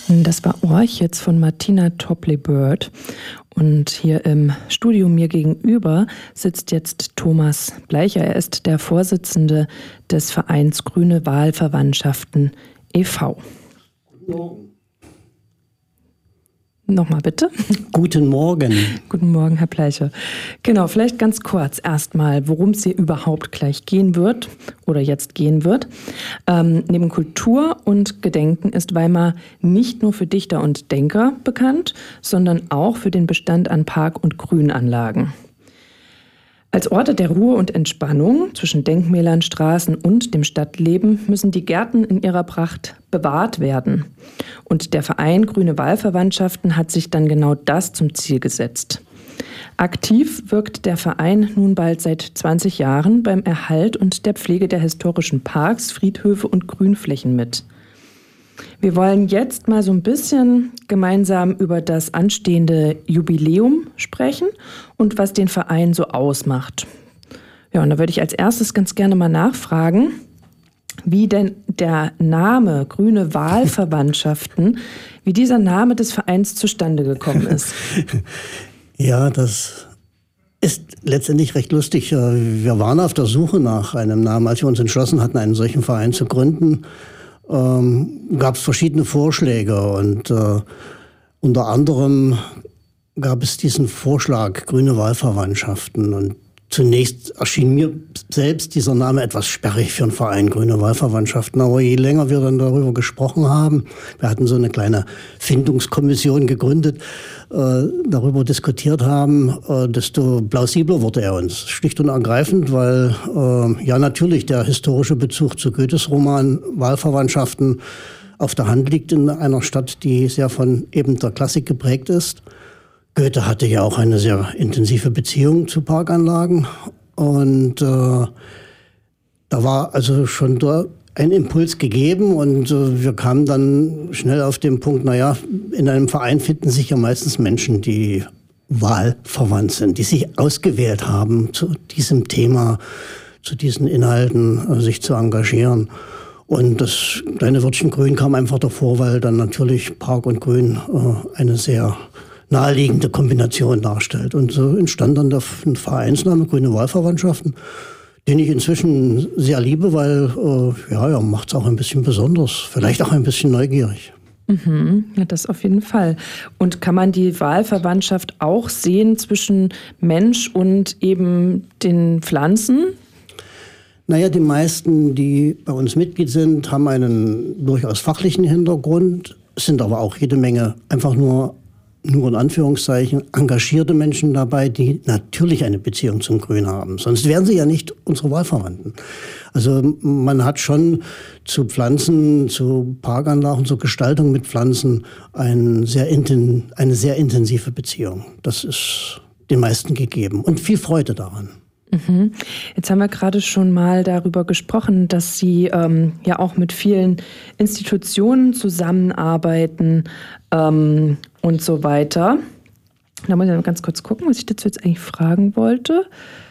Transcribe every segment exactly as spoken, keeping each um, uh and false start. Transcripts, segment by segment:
Das war Orch jetzt von Martina Topley-Bird. Und hier im Studio mir gegenüber sitzt jetzt Thomas Bleicher. Er ist der Vorsitzende des Vereins Grüne Wahlverwandtschaften e V Guten Morgen. Nochmal bitte. Guten Morgen. Guten Morgen, Herr Bleicher. Genau, vielleicht ganz kurz erstmal, worum es hier überhaupt gleich gehen wird oder jetzt gehen wird. Ähm, neben Kultur und Gedenken ist Weimar nicht nur für Dichter und Denker bekannt, sondern auch für den Bestand an Park- und Grünanlagen. Als Orte der Ruhe und Entspannung zwischen Denkmälern, Straßen und dem Stadtleben müssen die Gärten in ihrer Pracht bewahrt werden. Und der Verein Grüne Wahlverwandtschaften hat sich dann genau das zum Ziel gesetzt. Aktiv wirkt der Verein nun bald seit zwanzig Jahren beim Erhalt und der Pflege der historischen Parks, Friedhöfe und Grünflächen mit. Wir wollen jetzt mal so ein bisschen gemeinsam über das anstehende Jubiläum sprechen und was den Verein so ausmacht. Ja, und da würde ich als erstes ganz gerne mal nachfragen, wie denn der Name Grüne Wahlverwandtschaften, wie dieser Name des Vereins zustande gekommen ist. Ja, das ist letztendlich recht lustig. Wir waren auf der Suche nach einem Namen, als wir uns entschlossen hatten, einen solchen Verein zu gründen. Ähm, gab es verschiedene Vorschläge und äh, unter anderem gab es diesen Vorschlag Grüne Wahlverwandtschaften. Und zunächst erschien mir selbst dieser Name etwas sperrig für einen Verein Grüne Wahlverwandtschaften. Aber je länger wir dann darüber gesprochen haben, wir hatten so eine kleine Findungskommission gegründet, äh, darüber diskutiert haben, äh, desto plausibler wurde er uns. Schlicht und ergreifend, weil äh, ja natürlich der historische Bezug zu Goethes Roman Wahlverwandtschaften auf der Hand liegt in einer Stadt, die sehr von eben der Klassik geprägt ist. Goethe hatte ja auch eine sehr intensive Beziehung zu Parkanlagen und äh, da war also schon da ein Impuls gegeben und äh, wir kamen dann schnell auf den Punkt, naja, in einem Verein finden sich ja meistens Menschen, die wahlverwandt sind, die sich ausgewählt haben, zu diesem Thema, zu diesen Inhalten äh, sich zu engagieren. Und das kleine Wörtchen Grün kam einfach davor, weil dann natürlich Park und Grün äh, eine sehr naheliegende Kombination darstellt. Und so entstand dann der Vereinsname Grüne Wahlverwandtschaften, den ich inzwischen sehr liebe, weil äh, ja, er macht es auch ein bisschen besonders, vielleicht auch ein bisschen neugierig. Mhm, ja, das auf jeden Fall. Und kann man die Wahlverwandtschaft auch sehen zwischen Mensch und eben den Pflanzen? Naja, die meisten, die bei uns Mitglied sind, haben einen durchaus fachlichen Hintergrund, es sind aber auch jede Menge einfach nur nur in Anführungszeichen, engagierte Menschen dabei, die natürlich eine Beziehung zum Grün haben. Sonst wären sie ja nicht unsere Wahlverwandten. Also man hat schon zu Pflanzen, zu Parkanlagen, zur Gestaltung mit Pflanzen ein sehr inten, eine sehr intensive Beziehung. Das ist den meisten gegeben und viel Freude daran. Mhm. Jetzt haben wir gerade schon mal darüber gesprochen, dass Sie ähm, ja auch mit vielen Institutionen zusammenarbeiten ähm, und so weiter. Da muss ich mal ganz kurz gucken, was ich dazu jetzt eigentlich fragen wollte.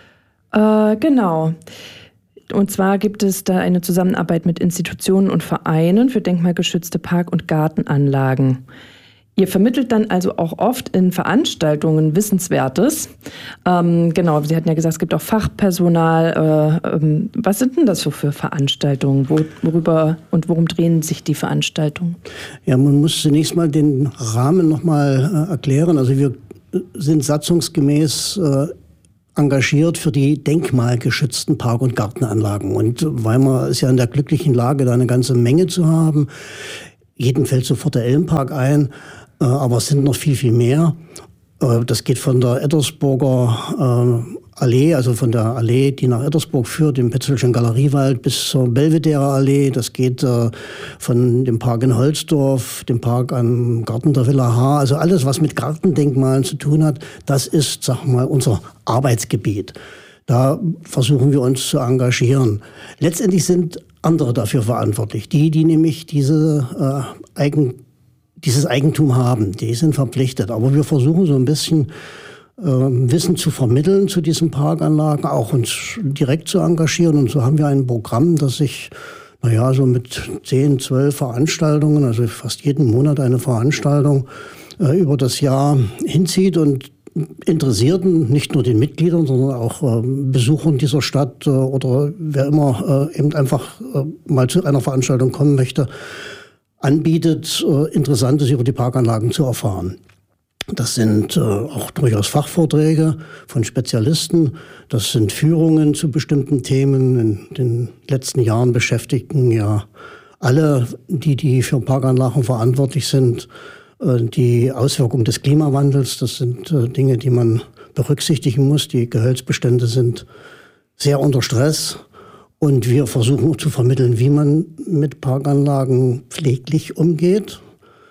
Äh, genau. Und zwar gibt es da eine Zusammenarbeit mit Institutionen und Vereinen für denkmalgeschützte Park- und Gartenanlagen. Ihr vermittelt dann also auch oft in Veranstaltungen Wissenswertes. Ähm, genau, Sie hatten ja gesagt, es gibt auch Fachpersonal. Äh, ähm, was sind denn das so für Veranstaltungen? Wo, worüber und worum drehen sich die Veranstaltungen? Ja, man muss zunächst mal den Rahmen nochmal äh, erklären. Also wir sind satzungsgemäß äh, engagiert für die denkmalgeschützten Park- und Gartenanlagen. Und Weimar ist ja in der glücklichen Lage, da eine ganze Menge zu haben. Jedem fällt sofort der Elmpark ein. Aber es sind noch viel, viel mehr. Das geht von der Ettersburger Allee, also von der Allee, die nach Ettersburg führt, dem Petzelschen Galeriewald, bis zur Belvedere Allee. Das geht von dem Park in Holzdorf, dem Park am Garten der Villa Haar. Also alles, was mit Gartendenkmalen zu tun hat, das ist, sagen wir mal, unser Arbeitsgebiet. Da versuchen wir uns zu engagieren. Letztendlich sind andere dafür verantwortlich. Die, die nämlich diese äh, Eigen dieses Eigentum haben, die sind verpflichtet. Aber wir versuchen so ein bisschen äh, Wissen zu vermitteln zu diesen Parkanlagen, auch uns direkt zu engagieren. Und so haben wir ein Programm, das sich naja, so mit zehn, zwölf Veranstaltungen, also fast jeden Monat eine Veranstaltung äh, über das Jahr hinzieht und Interessierten, nicht nur den Mitgliedern, sondern auch äh, Besuchern dieser Stadt äh, oder wer immer äh, eben einfach äh, mal zu einer Veranstaltung kommen möchte, anbietet, äh, Interessantes über die Parkanlagen zu erfahren. Das sind äh, auch durchaus Fachvorträge von Spezialisten. Das sind Führungen zu bestimmten Themen. In den letzten Jahren beschäftigten ja alle, die, die für Parkanlagen verantwortlich sind, die Auswirkungen des Klimawandels. Das sind äh, Dinge, die man berücksichtigen muss. Die Gehölzbestände sind sehr unter Stress. Und wir versuchen zu vermitteln, wie man mit Parkanlagen pfleglich umgeht.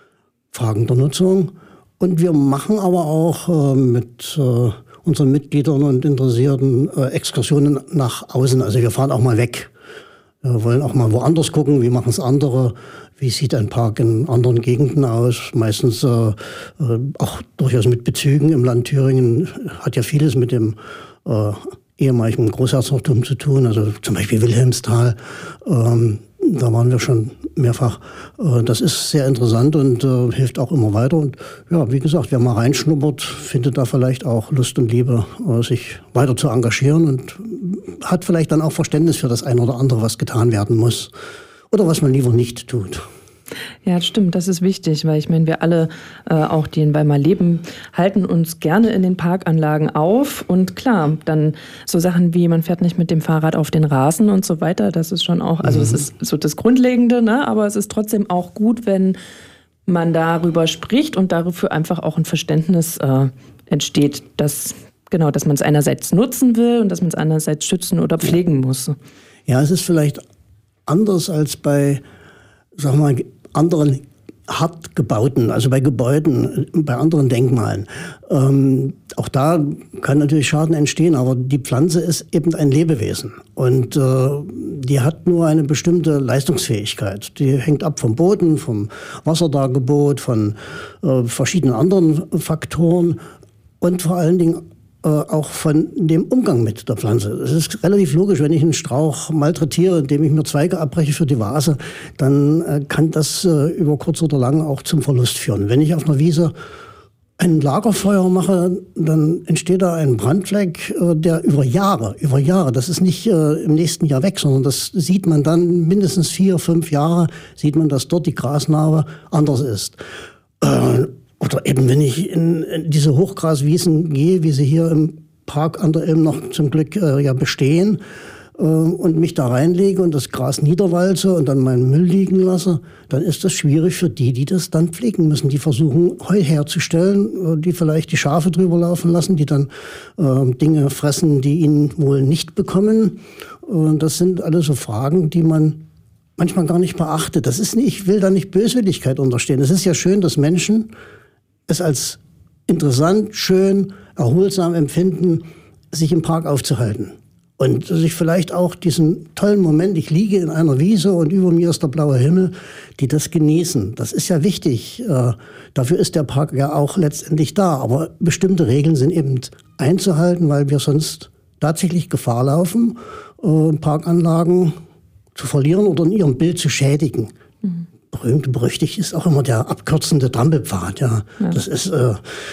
Fragen der Nutzung. Und wir machen aber auch äh, mit äh, unseren Mitgliedern und Interessierten äh, Exkursionen nach außen. Also wir fahren auch mal weg. Wir wollen auch mal woanders gucken, wie machen es andere, wie sieht ein Park in anderen Gegenden aus. Meistens äh, auch durchaus mit Bezügen im Land Thüringen, hat ja vieles mit dem äh, ehemaligen Großherzogtum zu tun, also zum Beispiel Wilhelmsthal. Ähm, da waren wir schon mehrfach. Äh, das ist sehr interessant und äh, hilft auch immer weiter. Und ja, wie gesagt, wer mal reinschnuppert, findet da vielleicht auch Lust und Liebe, äh, sich weiter zu engagieren und hat vielleicht dann auch Verständnis für das eine oder andere, was getan werden muss oder was man lieber nicht tut. Ja, stimmt, das ist wichtig, weil ich meine, wir alle, äh, auch die in Weimar leben, halten uns gerne in den Parkanlagen auf. Und klar, dann so Sachen wie, man fährt nicht mit dem Fahrrad auf den Rasen und so weiter, das ist schon auch, also es ist so das Grundlegende, ne? Aber es ist trotzdem auch gut, wenn man darüber spricht und dafür einfach auch ein Verständnis äh, entsteht, dass, genau, dass man es einerseits nutzen will und dass man es andererseits schützen oder pflegen muss. Ja, es ist vielleicht anders als bei, sag mal, anderen hart gebauten, also bei Gebäuden, bei anderen Denkmalen. Ähm, auch da kann natürlich Schaden entstehen, aber die Pflanze ist eben ein Lebewesen und äh, die hat nur eine bestimmte Leistungsfähigkeit. Die hängt ab vom Boden, vom Wasserdargebot, von äh, verschiedenen anderen Faktoren und vor allen Dingen auch von dem Umgang mit der Pflanze. Es ist relativ logisch, wenn ich einen Strauch malträtiere, indem ich mir Zweige abbreche für die Vase, dann äh, kann das äh, über kurz oder lang auch zum Verlust führen. Wenn ich auf einer Wiese ein Lagerfeuer mache, dann entsteht da ein Brandfleck, äh, der über Jahre, über Jahre, das ist nicht äh, im nächsten Jahr weg, sondern das sieht man dann mindestens vier, fünf Jahre, sieht man, dass dort die Grasnarbe anders ist. Äh, Oder eben, wenn ich in diese Hochgraswiesen gehe, wie sie hier im Park an der Ilm noch zum Glück äh, ja bestehen, äh, und mich da reinlege und das Gras niederwalze und dann meinen Müll liegen lasse, dann ist das schwierig für die, die das dann pflegen müssen. Die versuchen, Heu herzustellen, äh, die vielleicht die Schafe drüber laufen lassen, die dann äh, Dinge fressen, die ihnen wohl nicht bekommen. Und das sind alles so Fragen, die man manchmal gar nicht beachtet. Das ist nicht, ich will da nicht Böswilligkeit unterstehen. Es ist ja schön, dass Menschen es als interessant, schön, erholsam empfinden, sich im Park aufzuhalten. Und sich vielleicht auch diesen tollen Moment, ich liege in einer Wiese und über mir ist der blaue Himmel, die das genießen. Das ist ja wichtig. Äh, dafür ist der Park ja auch letztendlich da. Aber bestimmte Regeln sind eben einzuhalten, weil wir sonst tatsächlich Gefahr laufen, äh, Parkanlagen zu verlieren oder in ihrem Bild zu schädigen. Mhm. Berühmt und berüchtigt ist auch immer der abkürzende Trampelpfad. Ja. Ja. Das ist, äh,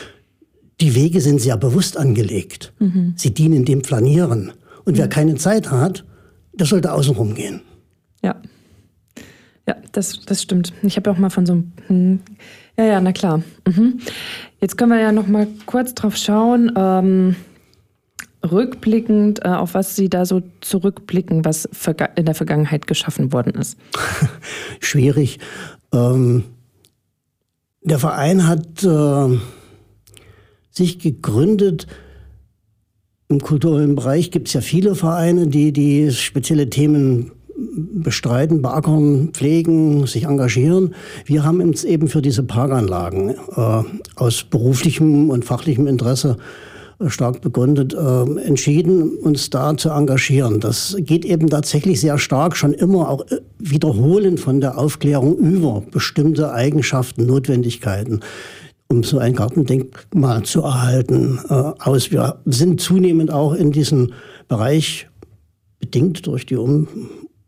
die Wege sind sehr bewusst angelegt. Mhm. Sie dienen dem Flanieren. Und mhm. wer keine Zeit hat, der sollte außenrum gehen. Ja, ja, das, das stimmt. Ich habe ja auch mal von so einem... Hm, ja, ja, na klar. Mhm. Jetzt können wir ja noch mal kurz drauf schauen, ähm, rückblickend, äh, auf was Sie da so zurückblicken, was in der Vergangenheit geschaffen worden ist. Schwierig. Ähm, der Verein hat äh, sich gegründet. Im kulturellen Bereich gibt es ja viele Vereine, die, die spezielle Themen bestreiten, beackern, pflegen, sich engagieren. Wir haben uns eben für diese Parkanlagen äh, aus beruflichem und fachlichem Interesse stark begründet, äh, entschieden, uns da zu engagieren. Das geht eben tatsächlich sehr stark schon immer auch wiederholend von der Aufklärung über bestimmte Eigenschaften, Notwendigkeiten, um so ein Gartendenkmal zu erhalten, äh, aus. Wir sind zunehmend auch in diesem Bereich, bedingt durch die um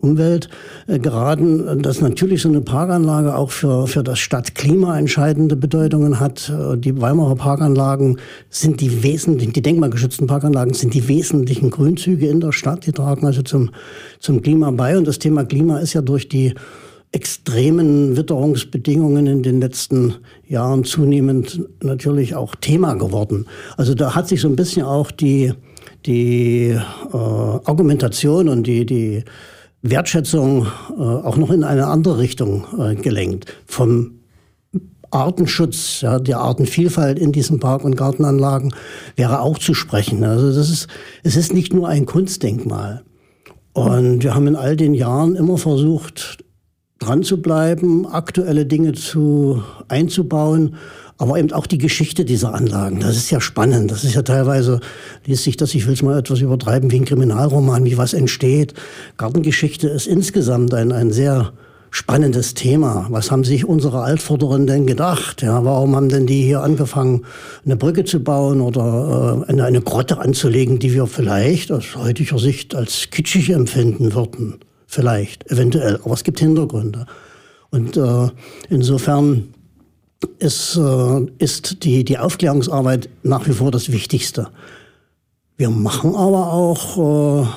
Umwelt äh, geraten, dass natürlich so eine Parkanlage auch für, für das Stadtklima entscheidende Bedeutungen hat. Die Weimarer Parkanlagen sind die wesentlichen, die denkmalgeschützten Parkanlagen sind die wesentlichen Grünzüge in der Stadt. Die tragen also zum, zum Klima bei. Und das Thema Klima ist ja durch die extremen Witterungsbedingungen in den letzten Jahren zunehmend natürlich auch Thema geworden. Also da hat sich so ein bisschen auch die, die äh, Argumentation und die, die Wertschätzung äh, auch noch in eine andere Richtung äh, gelenkt. Vom Artenschutz, ja, der Artenvielfalt in diesen Park- und Gartenanlagen wäre auch zu sprechen. Also das ist, es ist nicht nur ein Kunstdenkmal. Und wir haben in all den Jahren immer versucht, dran zu bleiben, aktuelle Dinge zu einzubauen, aber eben auch die Geschichte dieser Anlagen. Das ist ja spannend. Das ist ja teilweise, liest sich das, ich will es mal etwas übertreiben, wie ein Kriminalroman, wie was entsteht. Gartengeschichte ist insgesamt ein, ein sehr spannendes Thema. Was haben sich unsere Altvorderen denn gedacht? Ja, warum haben denn die hier angefangen, eine Brücke zu bauen oder äh, eine, eine Grotte anzulegen, die wir vielleicht aus heutiger Sicht als kitschig empfinden würden? Vielleicht, eventuell, aber es gibt Hintergründe. Und äh, insofern ist, äh, ist die, die Aufklärungsarbeit nach wie vor das Wichtigste. Wir machen aber auch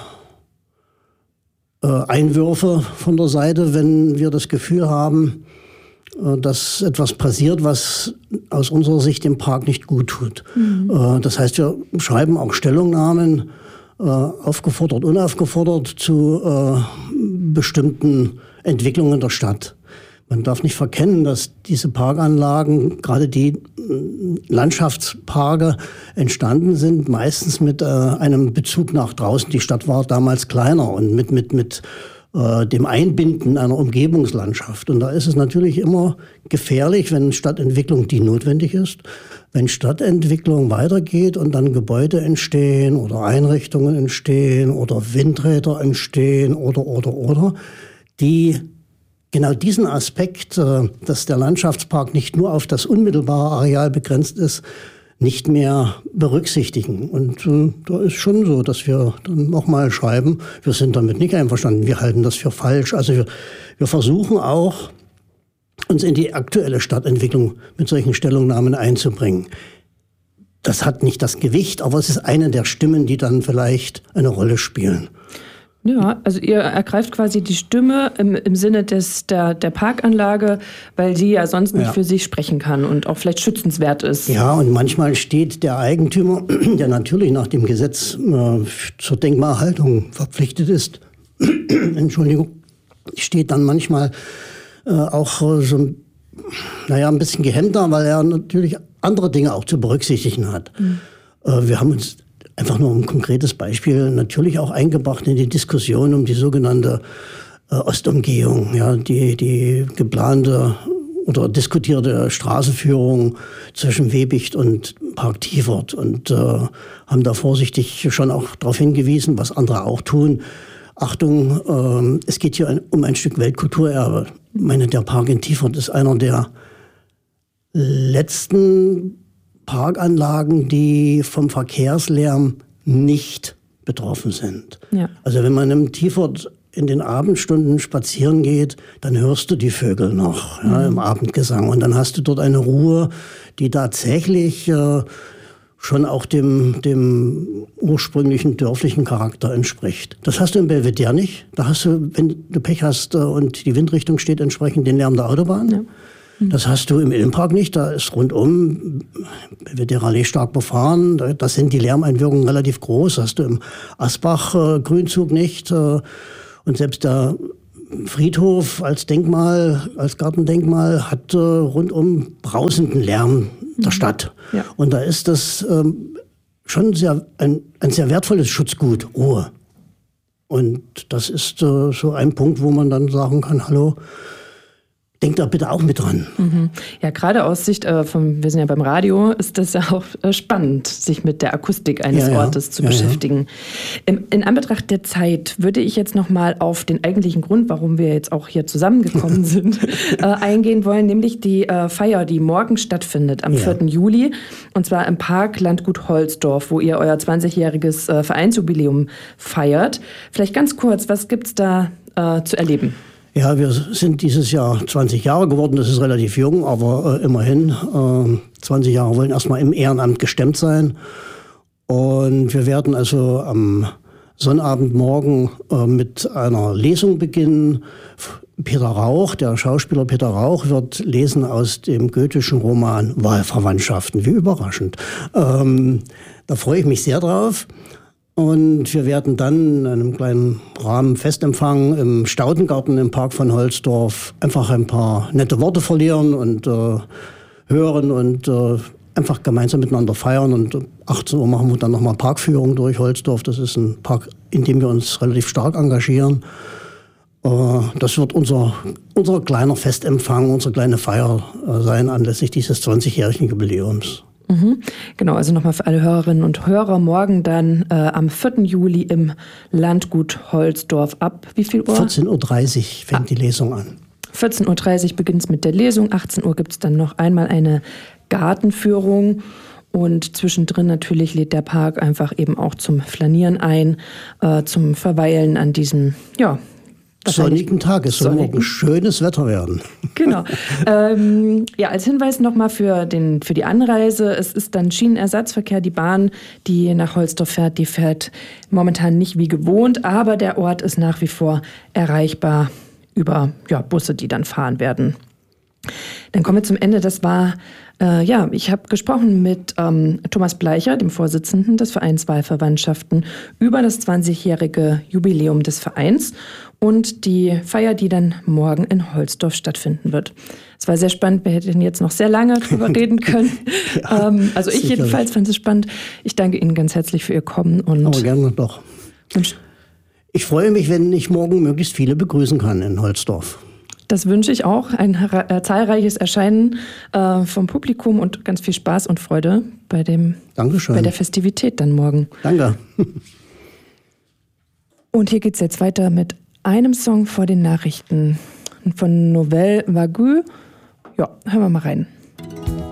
äh, äh, Einwürfe von der Seite, wenn wir das Gefühl haben, äh, dass etwas passiert, was aus unserer Sicht dem Park nicht gut tut. Mhm. Äh, das heißt, wir schreiben auch Stellungnahmen, aufgefordert, unaufgefordert zu äh, bestimmten Entwicklungen der Stadt. Man darf nicht verkennen, dass diese Parkanlagen, gerade die Landschaftsparke, entstanden sind, meistens mit äh, einem Bezug nach draußen. Die Stadt war damals kleiner und mit, mit, mit äh, dem Einbinden einer Umgebungslandschaft. Und da ist es natürlich immer gefährlich, wenn Stadtentwicklung, die notwendig ist, wenn Stadtentwicklung weitergeht und dann Gebäude entstehen oder Einrichtungen entstehen oder Windräder entstehen oder, oder, oder, die genau diesen Aspekt, dass der Landschaftspark nicht nur auf das unmittelbare Areal begrenzt ist, nicht mehr berücksichtigen. Und äh, da ist schon so, dass wir dann nochmal schreiben, wir sind damit nicht einverstanden, wir halten das für falsch. Also wir, wir versuchen auch, uns in die aktuelle Stadtentwicklung mit solchen Stellungnahmen einzubringen. Das hat nicht das Gewicht, aber es ist eine der Stimmen, die dann vielleicht eine Rolle spielen. Ja, also ihr ergreift quasi die Stimme im, im Sinne des, der, der Parkanlage, weil die ja sonst nicht ja. für sich sprechen kann und auch vielleicht schützenswert ist. Ja, und manchmal steht der Eigentümer, der natürlich nach dem Gesetz äh, zur Denkmalhaltung verpflichtet ist, Entschuldigung, steht dann manchmal äh, auch äh, so naja, ein bisschen gehemmter, weil er natürlich andere Dinge auch zu berücksichtigen hat. Mhm. Äh, wir haben uns einfach nur ein konkretes Beispiel natürlich auch eingebracht in die Diskussion um die sogenannte äh, Ostumgehung, ja, die, die geplante oder diskutierte Straßenführung zwischen Webicht und Park Tiefort und äh, haben da vorsichtig schon auch darauf hingewiesen, was andere auch tun. Achtung, äh, es geht hier ein, um ein Stück Weltkulturerbe. Ich meine, der Park in Tiefort ist einer der letzten Parkanlagen, die vom Verkehrslärm nicht betroffen sind. Ja. Also wenn man im Tiefort in den Abendstunden spazieren geht, dann hörst du die Vögel noch ja, im Abendgesang. Und dann hast du dort eine Ruhe, die tatsächlich äh, schon auch dem, dem ursprünglichen dörflichen Charakter entspricht. Das hast du im Belvedere nicht. Da hast du, wenn du Pech hast äh, und die Windrichtung steht entsprechend den Lärm der Autobahn. Ja. Das hast du im Ilmpark nicht, da ist rundum, wird der Allee stark befahren, da, da sind die Lärmeinwirkungen relativ groß. Das hast du im Asbach-Grünzug äh, nicht. Äh, und selbst der Friedhof als Denkmal, als Gartendenkmal hat äh, rundum brausenden Lärm der Stadt. Ja. Und da ist das ähm, schon sehr, ein, ein sehr wertvolles Schutzgut, Ruhe. Und das ist äh, so ein Punkt, wo man dann sagen kann, hallo, denkt da bitte auch mit dran. Mhm. Ja, gerade aus Sicht äh, vom, wir sind ja beim Radio, ist das ja auch äh, spannend, sich mit der Akustik eines ja, ja. Ortes zu ja, beschäftigen. Ja. In, in Anbetracht der Zeit würde ich jetzt nochmal auf den eigentlichen Grund, warum wir jetzt auch hier zusammengekommen sind, äh, eingehen wollen, nämlich die äh, Feier, die morgen stattfindet, am ja. vierten Juli, und zwar im Park Landgut Holzdorf, wo ihr euer zwanzigjähriges äh, Vereinsjubiläum feiert. Vielleicht ganz kurz, was gibt's da äh, zu erleben. Ja, wir sind dieses Jahr zwanzig Jahre geworden. Das ist relativ jung, aber äh, immerhin. Äh, zwanzig Jahre wollen erstmal im Ehrenamt gestemmt sein. Und wir werden also am Sonnabendmorgen äh, mit einer Lesung beginnen. Peter Rauch, der Schauspieler Peter Rauch, wird lesen aus dem goethischen Roman Wahlverwandtschaften. Wie überraschend. Ähm, da freue ich mich sehr drauf. Und wir werden dann in einem kleinen Rahmen Festempfang im Staudengarten im Park von Holzdorf einfach ein paar nette Worte verlieren und äh, hören und äh, einfach gemeinsam miteinander feiern. Und um achtzehn Uhr machen wir dann nochmal Parkführung durch Holzdorf. Das ist ein Park, in dem wir uns relativ stark engagieren. Äh, das wird unser, unser kleiner Festempfang, unsere kleine Feier äh, sein anlässlich dieses zwanzigjährigen Jubiläums. Mhm. Genau, also nochmal für alle Hörerinnen und Hörer, morgen dann äh, am vierten Juli im Landgut Holzdorf ab wie viel Uhr? vierzehn Uhr dreißig fängt ah. die Lesung an. vierzehn Uhr dreißig beginnt es mit der Lesung, achtzehn Uhr gibt es dann noch einmal eine Gartenführung und zwischendrin natürlich lädt der Park einfach eben auch zum Flanieren ein, äh, zum Verweilen an diesem, ja, sonnigen Tag. Es soll morgen schönes Wetter werden. Genau. ähm, ja, als Hinweis nochmal für, den, für die Anreise. Es ist dann Schienenersatzverkehr. Die Bahn, die nach Holzdorf fährt, die fährt momentan nicht wie gewohnt, aber der Ort ist nach wie vor erreichbar über ja, Busse, die dann fahren werden. Dann kommen wir zum Ende. Das war, äh, ja, ich habe gesprochen mit ähm, Thomas Bleicher, dem Vorsitzenden des Vereins Wahlverwandtschaften, über das zwanzigjährige Jubiläum des Vereins und die Feier, die dann morgen in Holzdorf stattfinden wird. Es war sehr spannend. Wir hätten jetzt noch sehr lange drüber reden können. ja, ähm, also ich sicherlich. Jedenfalls fand es spannend. Ich danke Ihnen ganz herzlich für Ihr Kommen. Und Aber gerne doch. Ich freue mich, wenn ich morgen möglichst viele begrüßen kann in Holzdorf. Das wünsche ich auch. Ein äh, zahlreiches Erscheinen äh, vom Publikum und ganz viel Spaß und Freude bei, dem, Dankeschön. bei der Festivität dann morgen. Danke. Und hier geht es jetzt weiter mit einem Song vor den Nachrichten von Nouvelle Vague. Ja, hören wir mal rein.